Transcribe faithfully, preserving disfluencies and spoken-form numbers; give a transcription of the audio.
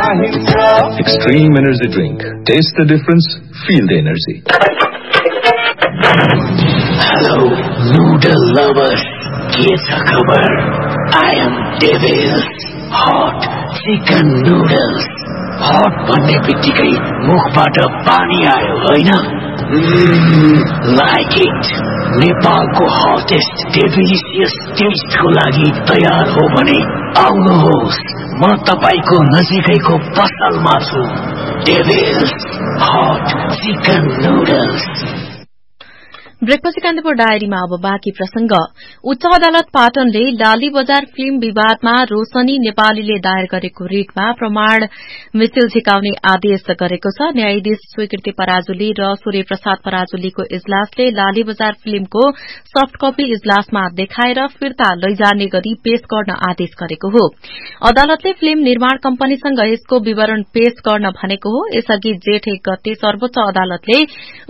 Extreme energy drink. Taste the difference. Feel the energy. Hello, noodle lovers. Get a cover. I am Devil's Hot Chicken Noodles. Hot भन्ने बित्तिकै मुखबाट पानी आयो हैन? Like it. नेपालको hottest delicious टेस्टको लागि तयार हो भने आउनुहोस्, म तपाईको नजिकैको पसलमा छु। Devil's Hot Chicken Noodles. ब्रेकपछि Kantipur डायरीमा अब बाँकी प्रसंग। उच्च अदालत पाटनले लाली बजार फिल्म विवादमा रोशनी नेपालीले दायर गरेको रिटमा प्रमाण मिसिल झिकाउने आदेश गरेको छ। न्यायाधीश स्वीकृति पराजुली र सूर्य प्रसाद पराजुलीको इजलासले लाली बजार फिल्मको सफ्ट कपी इजलासमा देखाएर फिर्ता लैजाने गरी पेश गर्न आदेश गरेको हो। अदालतले फिल्म निर्माण कम्पनीसँग यसको विवरण पेश गर्न भनेको हो। यसअघि जेठ एक गते सर्वोच्च अदालतले